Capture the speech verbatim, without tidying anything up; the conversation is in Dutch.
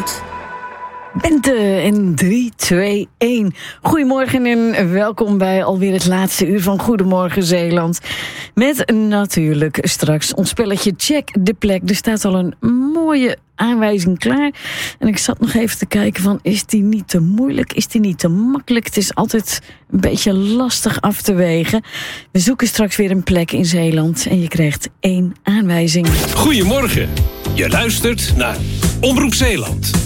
Zeeland. Bente in drie, twee, één. Goedemorgen en welkom bij alweer het laatste uur van Goedemorgen Zeeland. Met natuurlijk straks ons spelletje Check de Plek. Er staat al een mooie aanwijzing klaar. En ik zat nog even te kijken van, is die niet te moeilijk? Is die niet te makkelijk? Het is altijd een beetje lastig af te wegen. We zoeken straks weer een plek in Zeeland en je krijgt één aanwijzing. Goedemorgen. Je luistert naar Omroep Zeeland.